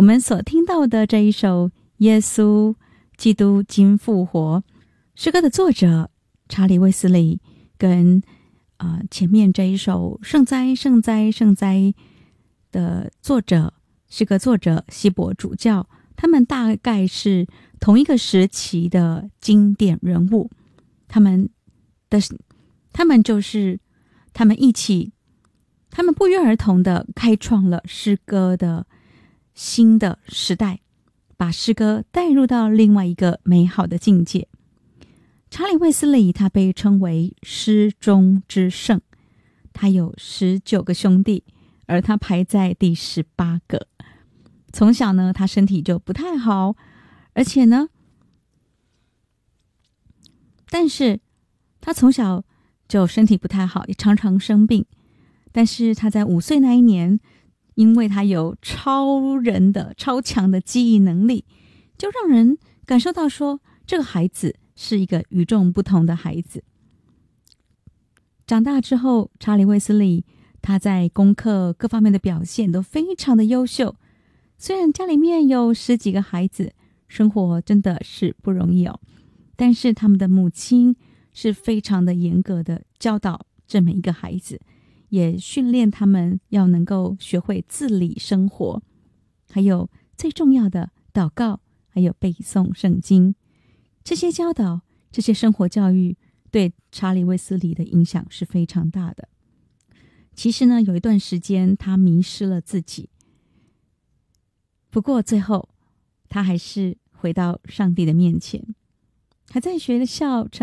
我们所听到的这一首《耶稣基督今复活》诗歌的作者查理·卫斯理跟前面这一首圣哉圣哉圣哉的诗歌作者希伯主教，他们大概是同一个时期的经典人物。他们不约而同的开创了诗歌的新的时代，把诗歌带入到另外一个美好的境界。查理·卫斯理他被称为诗中之圣，他有19个兄弟，而他排在第18个。从小呢，他身体就不太好，而且呢，但是他从小就身体不太好，也常常生病。但是他在5岁那一年，因为他有超强的记忆能力，就让人感受到说，这个孩子是一个与众不同的孩子。长大之后，查理·卫斯理他在功课各方面的表现都非常的优秀。虽然家里面有10几个孩子，生活真的是不容易哦，但是他们的母亲是非常的严格的教导这每一个孩子，也训练他们要能够学会自理生活，还有最重要的祷告，还有背诵圣经。这些教导，这些生活教育对查理·卫斯理的影响是非常大的。其实呢，有一段时间他迷失了自己，不过最后他还是回到上帝的面前。还在学校